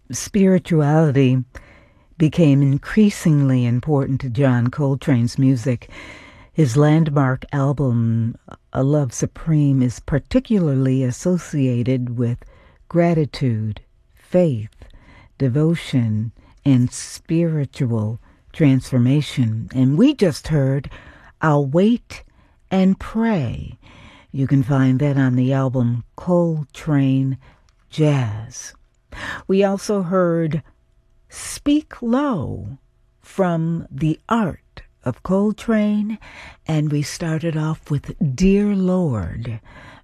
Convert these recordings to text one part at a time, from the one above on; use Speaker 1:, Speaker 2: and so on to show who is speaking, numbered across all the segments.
Speaker 1: Spirituality became increasingly important to John Coltrane's music. His landmark album, A Love Supreme, is particularly associated with gratitude, faith, devotion, and spiritual transformation. And we just heard I'll Wait and Pray. You can find that on the album Coltrane Jazz. We also heard Speak Low from The Art of Coltrane, and we started off with Dear Lord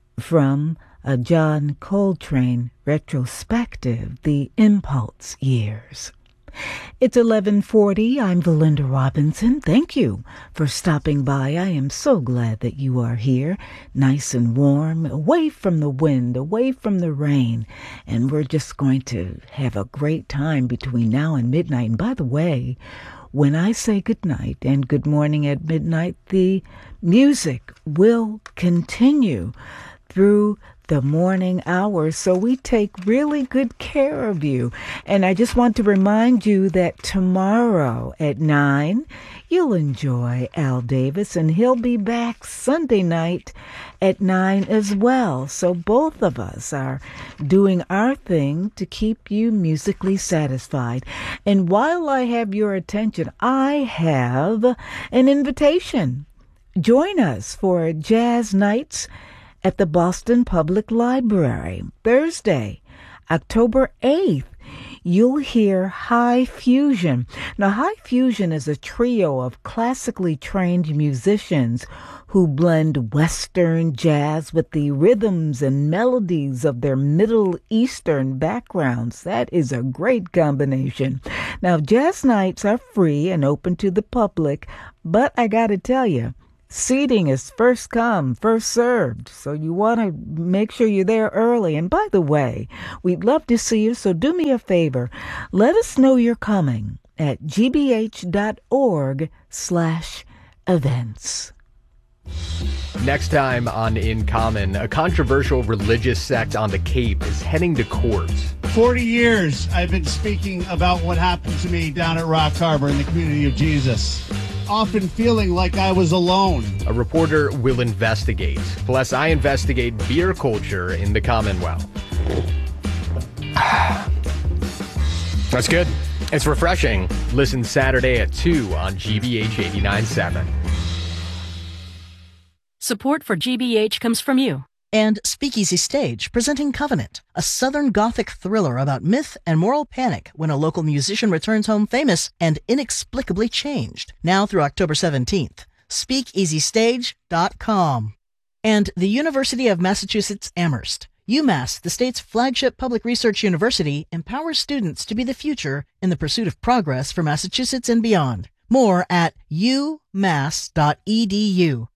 Speaker 1: from a John Coltrane retrospective, The Impulse Years. It's 11:40. I'm Valinda Robinson. Thank you for stopping by. I am so glad that you are here, nice and warm, away from the wind, away from the rain. And we're just going to have a great time between now and midnight. And by the way, when I say good night and good morning at midnight, the music will continue through the morning hours, so we take really good care of you. And I just want to remind you that tomorrow at 9, you'll enjoy Al Davis, and he'll be back Sunday night at 9 as well. So both of us are doing our thing to keep you musically satisfied. And while I have your attention, I have an invitation. Join us for Jazz Nights at the Boston Public Library. Thursday, October 8th, you'll hear High Fusion. Now, High Fusion is a trio of classically trained musicians who blend Western jazz with the rhythms and melodies of their Middle Eastern backgrounds. That is a great combination. Now, jazz nights are free and open to the public, but I gotta tell you, seating is first come, first served, so you want to make sure you're there early. And by the way, we'd love to see you, so do me a favor. Let us know you're coming at gbh.org/events.
Speaker 2: Next time on In Common, a controversial religious sect on the Cape is heading to court.
Speaker 3: 40 years I've been speaking about what happened to me down at Rock Harbor in the community of Jesus, often feeling like I was alone.
Speaker 2: A reporter will investigate. Plus, I investigate beer culture in the Commonwealth. That's good. It's refreshing. Listen Saturday at 2 on GBH 89.7.
Speaker 4: Support for GBH comes from you.
Speaker 5: And Speakeasy Stage, presenting Covenant, a Southern Gothic thriller about myth and moral panic when a local musician returns home famous and inexplicably changed. Now through October 17th. SpeakeasyStage.com. And the University of Massachusetts Amherst. UMass, the state's flagship public research university, empowers students to be the future in the pursuit of progress for Massachusetts and beyond. More at umass.edu.